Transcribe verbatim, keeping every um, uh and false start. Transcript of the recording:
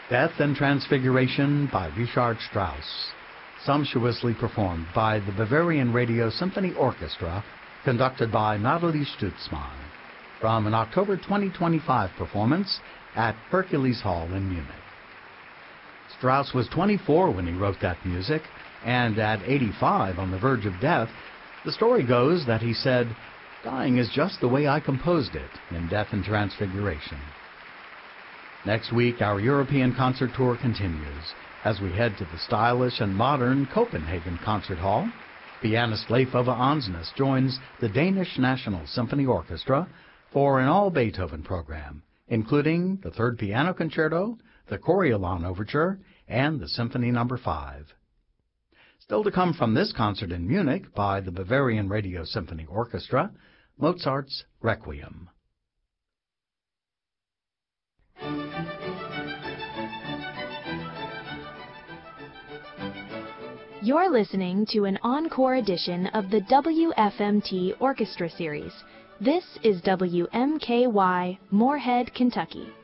Death and Transfiguration by Richard Strauss, sumptuously performed by the Bavarian Radio Symphony Orchestra, conducted by Nathalie Stutzmann, from an October twenty twenty-five performance at Hercules Hall in Munich. Strauss was twenty-four when he wrote that music, and at eighty-five, on the verge of death, the story goes that he said, "Dying is just the way I composed it," in Death and Transfiguration. Next week, our European concert tour continues as we head to the stylish and modern Copenhagen Concert Hall. Pianist Leif Ove Ansnes joins the Danish National Symphony Orchestra for an all-Beethoven program, including the Third Piano Concerto, the Coriolan Overture, and the Symphony Number five. Still to come from this concert in Munich by the Bavarian Radio Symphony Orchestra, Mozart's Requiem. You're listening to an encore edition of the W F M T Orchestra Series. This is W M K Y, Moorhead, Kentucky.